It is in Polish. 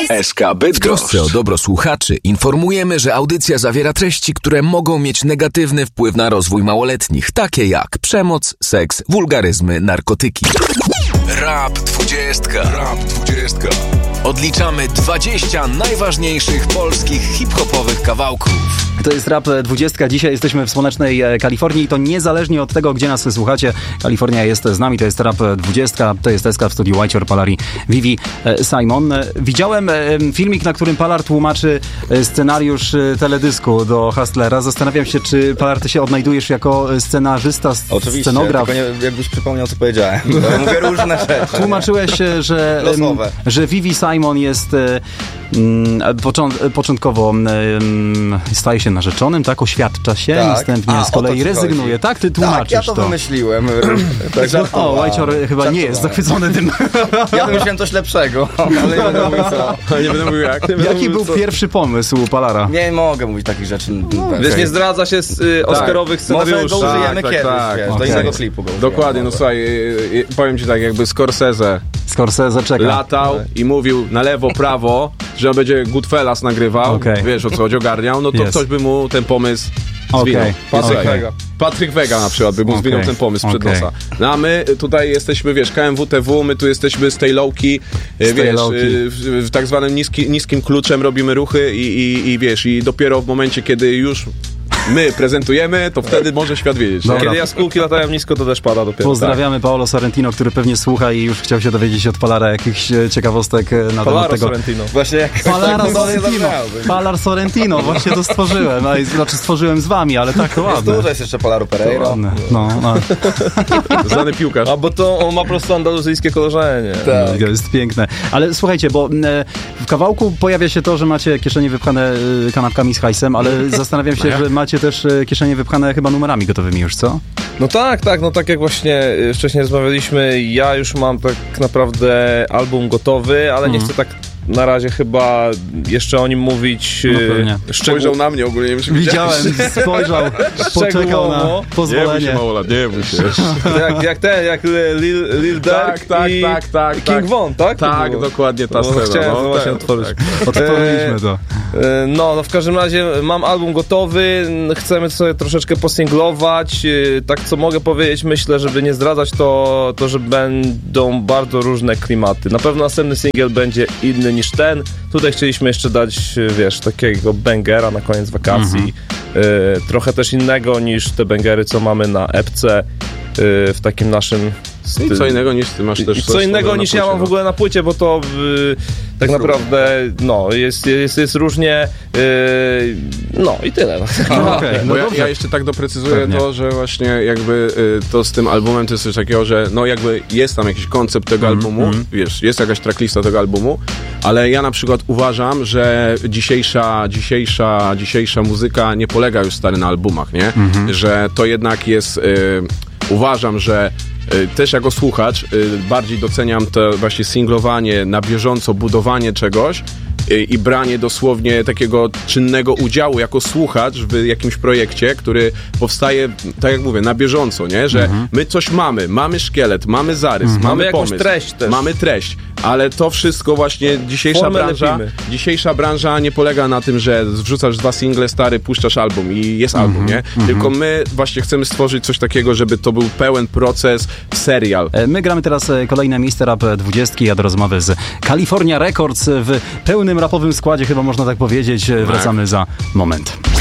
SK Bydgoszcz. W trosce o dobro słuchaczy informujemy, że audycja zawiera treści, które mogą mieć negatywny wpływ na rozwój małoletnich, takie jak przemoc, seks, wulgaryzmy, narkotyki. Rap 20. Odliczamy 20 najważniejszych polskich hip-hopowych kawałków. To jest Rap 20. Dzisiaj jesteśmy w słonecznej Kalifornii i to niezależnie od tego, gdzie nas słuchacie. Kalifornia jest z nami, to jest Rap 20. To jest SK w studiu Whitehor, Palari, Vivi, Simon. Widziałem filmik, na którym Palar tłumaczy scenariusz teledysku do Hustlera. Zastanawiam się, czy Palar, ty się odnajdujesz jako scenarzysta, scenograf? Oczywiście, tylko jakbyś przypomniał, co powiedziałem. Mówię różne rzeczy. Tłumaczyłeś, że Vivi Simon jest początkowo staje się narzeczonym, tak? Oświadcza się, następnie z kolei rezygnuje. Tak? Ty tłumaczysz ja to wymyśliłem. Tak o, Whitehor chyba nie jest zachwycony tym. Ja wymyśliłem coś lepszego, ale nie będę mówił co. Nie będę mówił jak. Jaki był pierwszy pomysł Palara? Nie mogę mówić takich rzeczy. Wiesz, nie zdradza się z Oscarowych scenariuszy. Może go użyjemy kiedyś, do innego klipu go użyjemy. Dokładnie, no słuchaj, powiem ci tak, jakby Scorsese czeka. Latał i mówił na lewo, prawo, że on będzie Goodfellas nagrywał, wiesz o co chodzi, ogarniał, no to ktoś by mu ten pomysł zwinął. Patryk Wega na przykład by mu zwinął ten pomysł przed nosa. No a my tutaj jesteśmy, wiesz, KMWTW, my tu jesteśmy z tej lowki, wiesz, w tak zwanym niskim kluczem robimy ruchy i wiesz, i dopiero w momencie, kiedy już my prezentujemy, to wtedy może świat wiedzieć. Kiedy jaskółki latają nisko, to też pada dopiero. Pozdrawiamy Paolo Sorrentino, który pewnie słucha i już chciał się dowiedzieć od Palara jakichś ciekawostek na temat tego. Sorrentino. Właśnie jak Palar Sorrentino, właśnie to stworzyłem. Znaczy stworzyłem z wami, ale tak to ładne. Jest jeszcze Palaro Pereira. No. Znany piłkarz. A bo to on ma po prostu andaluzyjskie korzenie. Tak. To jest piękne. Ale słuchajcie, bo w kawałku pojawia się to, że macie kieszenie wypchane kanapkami z hajsem, ale zastanawiam się, że macie też kieszenie wypchane chyba numerami gotowymi już, co? No tak, no tak jak właśnie wcześniej rozmawialiśmy, ja już mam tak naprawdę album gotowy, ale nie chcę tak na razie chyba jeszcze o nim mówić. Spojrzał na mnie ogólnie, nie wiem, czy widziałem, spojrzał, poczekał na pozwolenie. Nie bój się, nie bój się. jak Lil Durk i King Von, tak? Tak, dokładnie ta scena. Chciałem to właśnie otworzyć. Otworzyliśmy to. No w każdym razie mam album gotowy, chcemy sobie troszeczkę posinglować. Tak co mogę powiedzieć, myślę, żeby nie zdradzać to, że będą bardzo różne klimaty. Na pewno następny singiel będzie inny niż ten. Tutaj chcieliśmy jeszcze dać, wiesz, takiego bangera na koniec wakacji. Trochę też innego niż te bangery, co mamy na epce w takim naszym I co innego niż ty masz też. I co innego niż ja mam w ogóle na płycie, bo to tak naprawdę jest różnie. No i tyle. Bo ja jeszcze tak doprecyzuję to, że właśnie jakby to z tym albumem to jest coś takiego, że no jakby jest tam jakiś koncept tego albumu, wiesz, jest jakaś tracklista tego albumu, ale ja na przykład uważam, że dzisiejsza muzyka nie polega już stary na albumach, nie? Że to jednak jest uważam, że też jako słuchacz bardziej doceniam to właśnie singlowanie, na bieżąco budowanie czegoś i branie dosłownie takiego czynnego udziału jako słuchacz w jakimś projekcie, który powstaje, tak jak mówię, na bieżąco, nie? Że my coś mamy szkielet, mamy zarys, mamy pomysł, treść też. mamy treść, ale to wszystko właśnie dzisiejsza branża nie polega na tym, że wrzucasz 2 single, stary, puszczasz album i jest album, nie? Tylko my właśnie chcemy stworzyć coś takiego, żeby to był pełen proces, serial. My gramy teraz kolejne miejsce Rap 20, a do rozmowy z California Records w pełnym rapowym składzie, chyba można tak powiedzieć. Wracamy za moment.